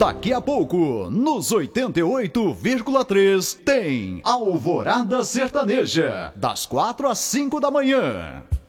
Daqui a pouco, nos 88,3, tem Alvorada Sertaneja, das 4 às 5 da manhã.